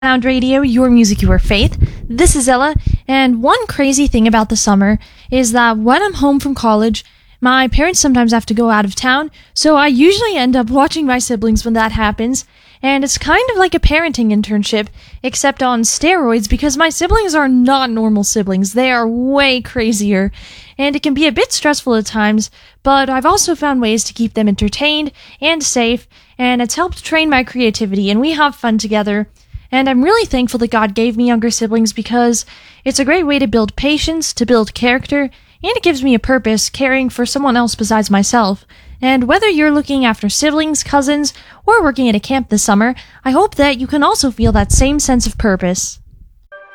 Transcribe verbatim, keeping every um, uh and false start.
Sound Radio, your music, your faith. This is Ella, and one crazy thing about the summer is that when I'm home from college, my parents sometimes have to go out of town, so I usually end up watching my siblings when that happens, and it's kind of like a parenting internship, except on steroids because my siblings are not normal siblings. They are way crazier, and it can be a bit stressful at times, but I've also found ways to keep them entertained and safe, and it's helped train my creativity, and we have fun together. And I'm really thankful that God gave me younger siblings because it's a great way to build patience, to build character, and it gives me a purpose caring for someone else besides myself. And whether you're looking after siblings, cousins, or working at a camp this summer, I hope that you can also feel that same sense of purpose.